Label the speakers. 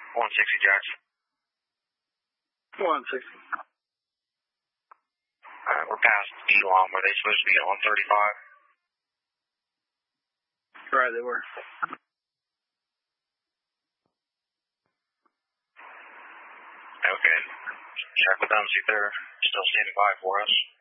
Speaker 1: 160 Jackson.
Speaker 2: 160.
Speaker 1: Alright, we're past Elon. Were they supposed to be at 135?
Speaker 2: Right, they were.
Speaker 1: Okay. Check with them, see if they're still standing by for us.